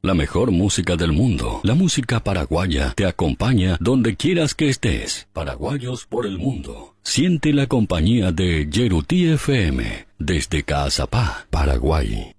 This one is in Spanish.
La mejor música del mundo, la música paraguaya, te acompaña donde quieras que estés. Paraguayos por el mundo. Siente la compañía de Yerutí FM desde Caazapá, Paraguay.